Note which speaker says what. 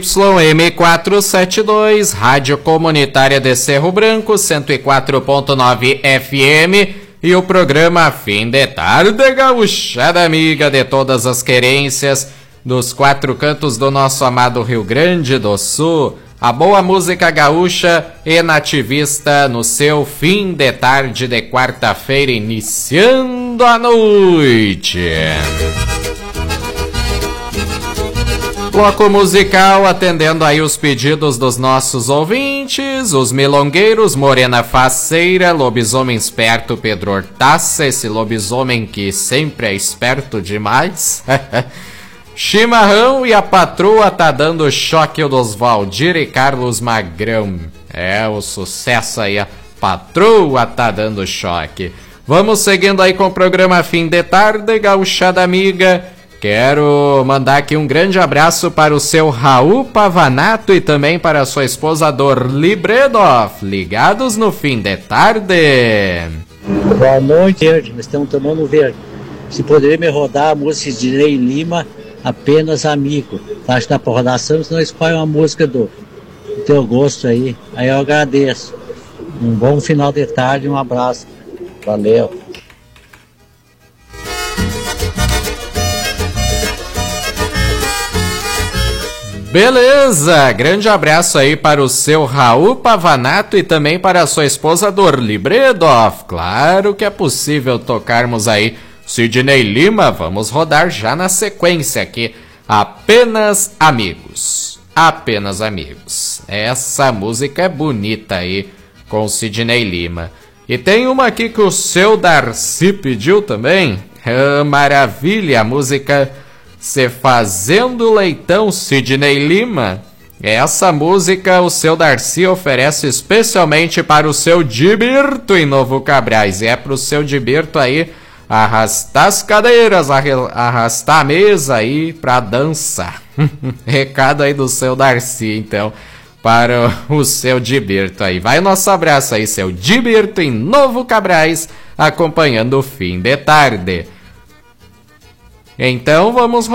Speaker 1: YM472, Rádio Comunitária de Cerro Branco, 104.9 FM, e o programa Fim de Tarde, gauchada amiga de todas as querências, dos quatro cantos do nosso amado Rio Grande do Sul, a boa música gaúcha e nativista no seu fim de tarde de quarta-feira, iniciando a noite. Bloco musical atendendo aí os pedidos dos nossos ouvintes, os milongueiros, Morena Faceira, Lobisomem Esperto, Pedro Hortaça, esse lobisomem que sempre é esperto demais. Chimarrão e a patroa tá dando choque dos Valdir e Carlos Magrão. É o sucesso aí, a patroa tá dando choque. Vamos seguindo aí com o programa Fim de Tarde, gauchada amiga. Quero mandar aqui um grande abraço para o seu Raul Pavanato e também para a sua esposa Dorli Bredov, ligados no Fim de Tarde.
Speaker 2: Boa noite, verde. Nós estamos tomando verde. Se poderia me rodar a música de Ney Lima, Apenas Amigo. Acho que dá para rodar Santos, senão escolhe uma música do teu gosto aí. Aí eu agradeço. Um bom final de tarde, um abraço. Valeu.
Speaker 1: Beleza, grande abraço aí para o seu Raul Pavanato e também para a sua esposa Dorli Bredov. Claro que é possível tocarmos aí Sidney Lima, vamos rodar já na sequência aqui. Apenas Amigos, Apenas Amigos. Essa música é bonita aí com Sidney Lima. E tem uma aqui que o seu Darcy pediu também. Maravilha, a música Se Fazendo Leitão, Sidney Lima. Essa música o seu Darcy oferece especialmente para o seu Gibirto em Novo Cabrais. E é para o seu Gibirto aí arrastar as cadeiras, arrastar a mesa aí para dançar. Recado aí do seu Darcy, então, para o seu Gibirto aí. Vai o nosso abraço aí, seu Gibirto em Novo Cabrais, acompanhando o Fim de Tarde. Então vamos